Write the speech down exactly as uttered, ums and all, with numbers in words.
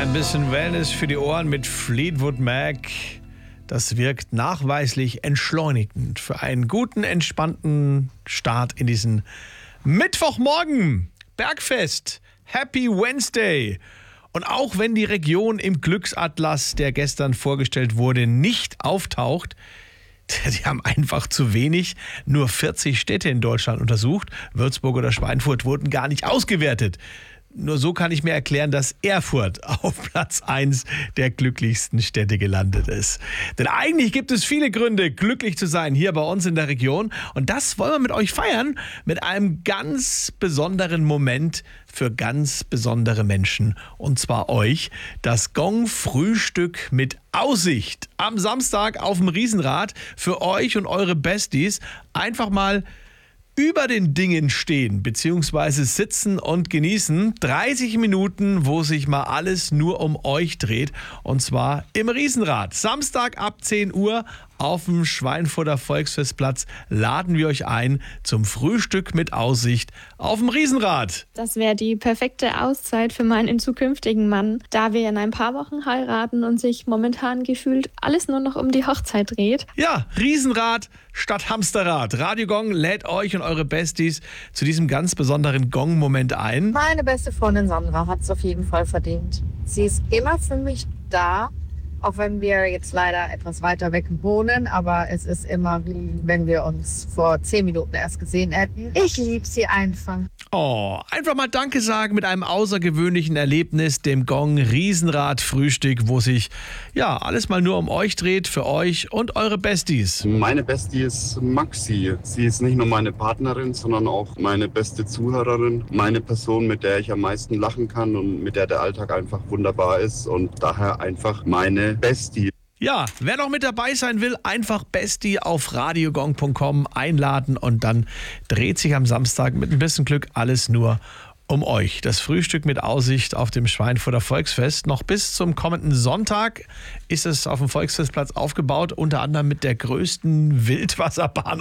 Ein bisschen Wellness für die Ohren mit Fleetwood Mac. Das wirkt nachweislich entschleunigend für einen guten, entspannten Start in diesen Mittwochmorgen. Bergfest. Happy Wednesday. Und auch wenn die Region im Glücksatlas, der gestern vorgestellt wurde, nicht auftaucht, die haben einfach zu wenig. Nur vierzig Städte in Deutschland untersucht. Würzburg oder Schweinfurt wurden gar nicht ausgewertet. Nur so kann ich mir erklären, dass Erfurt auf Platz eins der glücklichsten Städte gelandet ist. Denn eigentlich gibt es viele Gründe, glücklich zu sein hier bei uns in der Region. Und das wollen wir mit euch feiern, mit einem ganz besonderen Moment für ganz besondere Menschen. Und zwar euch, das Gong-Frühstück mit Aussicht. Am Samstag auf dem Riesenrad für euch und eure Besties. Einfach mal über den Dingen stehen bzw. sitzen und genießen. dreißig Minuten, wo sich mal alles nur um euch dreht. Und zwar im Riesenrad. Samstag ab zehn Uhr auf dem Schweinfurter Volksfestplatz laden wir euch ein zum Frühstück mit Aussicht auf dem Riesenrad. Das wäre die perfekte Auszeit für meinen zukünftigen Mann, da wir in ein paar Wochen heiraten und sich momentan gefühlt alles nur noch um die Hochzeit dreht. Ja, Riesenrad statt Hamsterrad. Radio Gong lädt euch und eure Besties zu diesem ganz besonderen Gong-Moment ein. Meine beste Freundin Sandra hat es auf jeden Fall verdient. Sie ist immer für mich da. Auch wenn wir jetzt leider etwas weiter weg wohnen, aber es ist immer wie wenn wir uns vor zehn Minuten erst gesehen hätten. Ich liebe sie einfach. Oh, einfach mal Danke sagen mit einem außergewöhnlichen Erlebnis, dem Gong Riesenrad Frühstück, wo sich ja alles mal nur um euch dreht, für euch und eure Besties. Meine Bestie ist Maxi. Sie ist nicht nur meine Partnerin, sondern auch meine beste Zuhörerin. Meine Person, mit der ich am meisten lachen kann und mit der der Alltag einfach wunderbar ist und daher einfach meine Bestie. Ja, wer noch mit dabei sein will, einfach Bestie auf radiogong punkt com einladen und dann dreht sich am Samstag mit ein bisschen Glück alles nur um euch. Das Frühstück mit Aussicht auf dem Schweinfurter Volksfest. Noch bis zum kommenden Sonntag ist es auf dem Volksfestplatz aufgebaut, unter anderem mit der größten Wildwasserbahn